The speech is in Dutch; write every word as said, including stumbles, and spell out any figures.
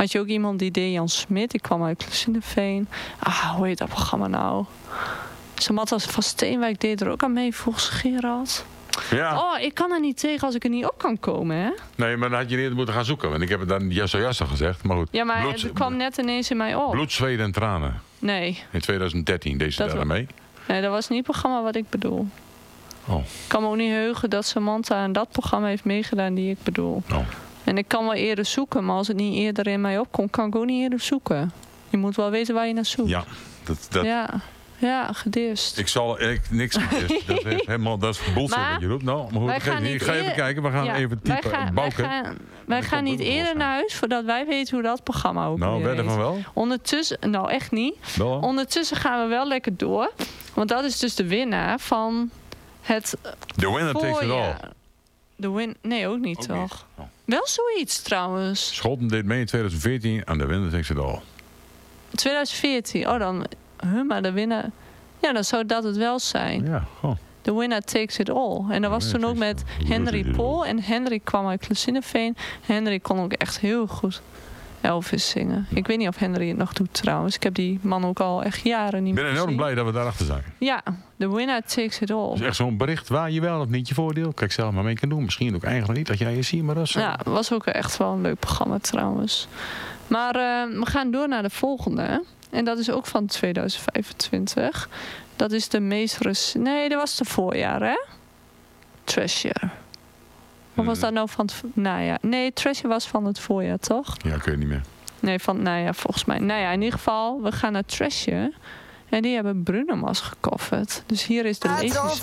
had je ook iemand die deed, Jan Smit. Die kwam uit Klusineveen. Ah, hoe heet dat programma nou? Samantha van Steenwijk deed er ook aan mee, volgens Gerard. Ja. Oh, ik kan er niet tegen als ik er niet op kan komen, hè? Nee, maar dan had je eerder moeten gaan zoeken. Want ik heb het dan ja, zojuist al gezegd. Maar goed. Ja, maar Bloed, het kwam net ineens in mij op. Bloed, zweet en tranen. Nee. In twintig dertien deed ze Dat daar wa- mee. Nee, dat was niet het programma wat ik bedoel. Oh. Ik kan me ook niet heugen dat Samantha aan dat programma heeft meegedaan die ik bedoel. Oh. En ik kan wel eerder zoeken, maar als het niet eerder in mij opkomt, kan ik ook niet eerder zoeken. Je moet wel weten waar je naar zoekt. Ja, dat, dat, Ja, ja, gedist. ik zal ik, niks gedist. Dat is helemaal dat is bullshit Maar wat je doet. Nou, maar goed, wij ik ga, gaan niet ik ga even eer- kijken. We gaan Ja, even wij typen. gaan, wij Bouke. gaan, wij Dat gaan komt niet ook eerder wel naar huis voordat wij weten hoe dat programma ook Nou, weer wedden heet. van wel. Ondertussen, nou echt niet. Wel. Ondertussen gaan we wel lekker door. Want dat is dus de winnaar van het The winner takes it all. voorjaar. De win Nee, ook niet, Ook toch? niet. Oh. Wel zoiets trouwens. Scholten deed mee in twintig veertien aan de winner takes it all. twintig veertien. Oh, dan... Huh, maar de winnaar... Ja, dan zou dat het wel zijn. Ja, gewoon. The winner takes it all. En dat was winner toen ook takes met it all. Henry Pol. En Henry kwam uit Klusineveen. Henry kon ook echt heel goed Elvis zingen. Ik weet niet of Henry het nog doet trouwens. Ik heb die man ook al echt jaren niet Ik ben meer enorm gezien. blij dat we daarachter zijn. Ja, the winner takes it all. Dat is echt zo'n bericht waar je wel of niet je voordeel. Kijk zelf maar mee kan doen. Misschien ook eigenlijk niet. Dat jij je ziet, maar dat is zo. Ja, het was ook echt wel een leuk programma trouwens. Maar uh, we gaan door naar de volgende. En dat is ook van twintig vijfentwintig. Dat is de meest recente... Nee, dat was de voorjaar, hè? Treasure. Of was dat nou van het najaar? Nee, Treasure was van het voorjaar, toch? Ja, kun je niet meer. Nee, van het najaar volgens mij. Nou ja, in ieder geval, we gaan naar Treasure. En die hebben Bruno Mars gecoverd. Dus hier is de levenslied.